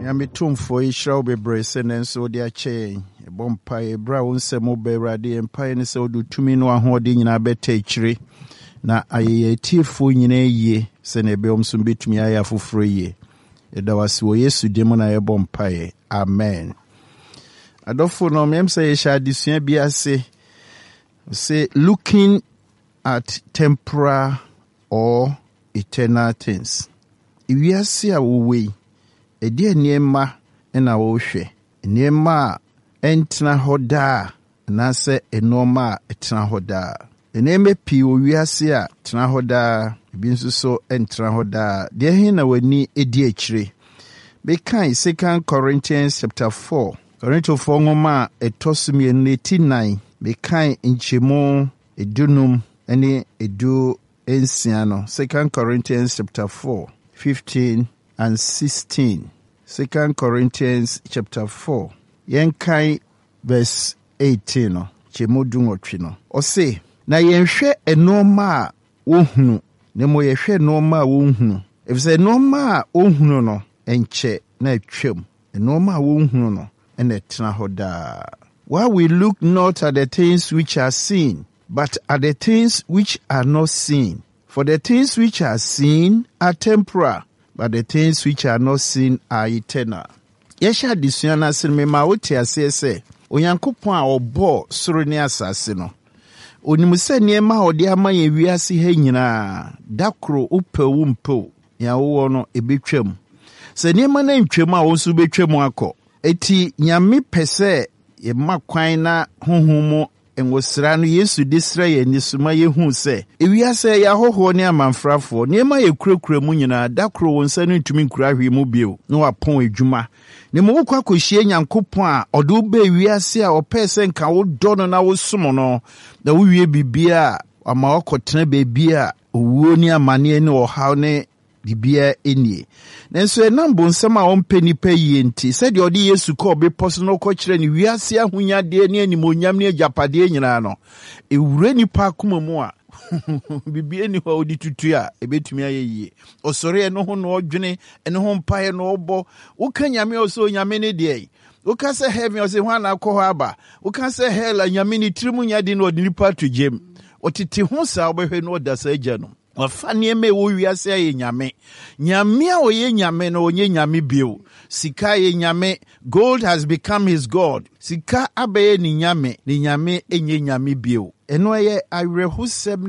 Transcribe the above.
Onyamitumfo Ishra bebree se nenso de ache bompa ebra wonsemo bebrade empa ne se odu tumi no ahode nyina beta ichire na ayeye tiefo nyina yie se ne be omso betumi aya foforo yie edawase wo Yesu dem na ye bompa ye amen. Adofo no mem say sha disua bi ase say looking at temporal or eternal things. Iwiase a wo wei edi niema na wo hwe niema entna hoda na se enoma etna hoda eneme pi wo wiase a tna hoda bi nso so entna hoda de hin na wani edi akire be kan 2 Corinthians chapter 4 Corinthians 4 ngoma etosumi 89 be kan nchemu edunum ene edu ensiano 2 Corinthians chapter 4 15 and 16. 2 Corinthians chapter 4. Yenkai verse 18 no. Chemodungotwi no. Ose, na yenhwe enoma wohunu. Nemo yehwe enoma wohunu. Efise enoma wohunu no enche na etwam. Enoma wohunu no ene tena hoda. While we look not at the things which are seen, but at the things which are not seen. For the things which are seen are temporal, but the things which are not seen are eternal. Yesha disuana sinme ma wote asese onyankopon a obo soro ne asase no onimuse niema ode ama ye wiase ha nyina dakro upewu mpo ya wo no ebetwam se niema na ntwam a wonso betwam akọ eti nyame pese ye makwan na honhom enwosra no Yesu disra ye nisuma ye hu se ewiase ya hoho ne amanfrafo niema ye kurakura mu nyina dakro wonsa no ntumi nkura hwe mu bio no apon adwuma ne mo kwa kohie nyankopon a odo ba ewiase a opese nka wo do no na wo som no na wo wie bibia ama okotena bebia owuo ni amane ne ohaw ne bibia enie nenso enambo nsem a ompeni pa yie nti se de odi Yesu ko be poso no ko kire ni wiase ahunyade ne animonyam ne agapade nyina no ewure nipa akoma mu a bibia ni ho odi tutu a ebetumi ayeye osore no ho no odwene ene ho mpae no obo woka nyame oso nyame ne de woka se heaven ose ho na akọ ho aba woka se hell nyame ni tirimu nyade no odi nipa to gem otete ho sa obehwe no odasa agya no wafanye me wo wiase ye nyame nyame a oye nyame no onye nyame bio sika ye nyame gold has become his god sika abaye ni nyame enye nyame bio eno ye awerehusem